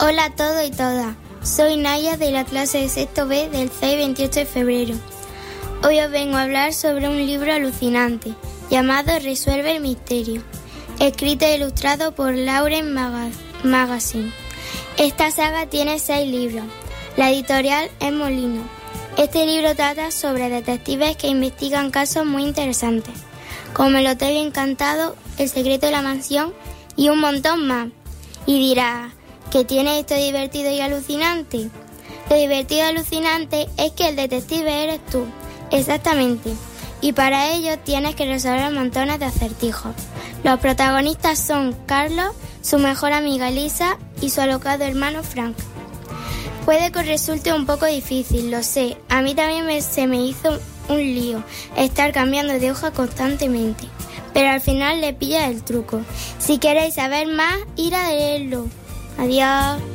Hola a todos y todas. Soy Naya de la clase de sexto B del CEI 28 de febrero. Hoy os vengo a hablar sobre un libro alucinante llamado Resuelve el misterio, escrito e ilustrado por Lauren Magazine. Esta saga tiene 6 libros. La editorial es Molino. Este libro trata sobre detectives que investigan casos muy interesantes, como el Hotel Encantado, El secreto de la mansión y un montón más. Y dirás, ¿qué tiene esto divertido y alucinante? Lo divertido y alucinante es que el detective eres tú, exactamente. Y para ello tienes que resolver montones de acertijos. Los protagonistas son Carlos, su mejor amiga Lisa y su alocado hermano Frank. Puede que os resulte un poco difícil, lo sé. A mí también se me hizo un lío estar cambiando de hoja constantemente. Pero al final le pillas el truco. Si queréis saber más, ir a leerlo. Adiós.